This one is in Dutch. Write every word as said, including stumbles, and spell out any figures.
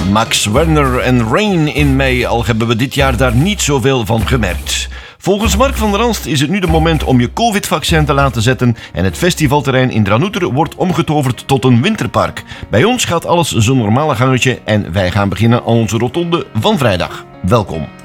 Max Werner en Rain in mei, al hebben we dit jaar daar niet zoveel van gemerkt. Volgens Mark van der Anst is het nu de moment om je covid-vaccin te laten zetten en het festivalterrein in Dranouter wordt omgetoverd tot een winterpark. Bij ons gaat alles zo'n normale gangetje en wij gaan beginnen aan onze rotonde van vrijdag. Welkom.